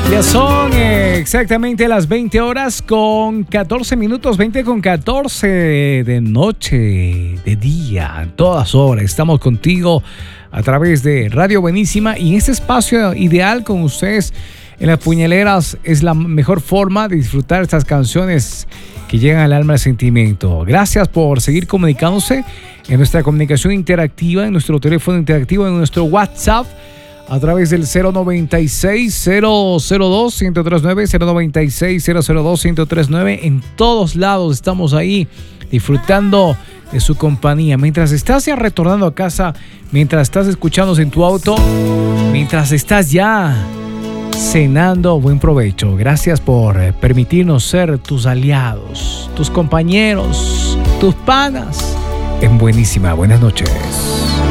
Ya son exactamente las 20 horas con 14 minutos, 20 con 14 de noche, de día, a todas horas. Estamos contigo a través de Radio Buenísima y en este espacio ideal con ustedes en las puñaleras es la mejor forma de disfrutar estas canciones que llegan al alma del sentimiento. Gracias por seguir comunicándose en nuestra comunicación interactiva, en nuestro teléfono interactivo, en nuestro WhatsApp, a través del 096-002-1039, 096-002-1039. En todos lados estamos ahí disfrutando de su compañía. Mientras estás ya retornando a casa, mientras estás escuchándonos en tu auto, mientras estás ya cenando, buen provecho. Gracias por permitirnos ser tus aliados, tus compañeros, tus panas. En Buenísima, buenas noches.